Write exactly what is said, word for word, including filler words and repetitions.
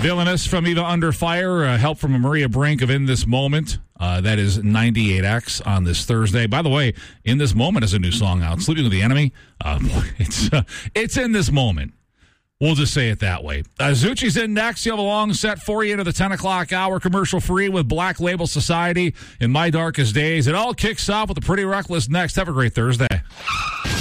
Villainous from Eva Under Fire. Uh, help from Maria Brink of In This Moment. Uh, that is ninety-eight X on this Thursday. By the way, In This Moment is a new song out. Sleeping with the Enemy. Uh, it's uh, it's in this moment. We'll just say it that way. Uh, Zucci's in next. You have a long set for you into the ten o'clock hour, commercial free with Black Label Society in My Darkest Days. It all kicks off with the Pretty Reckless next. Have a great Thursday.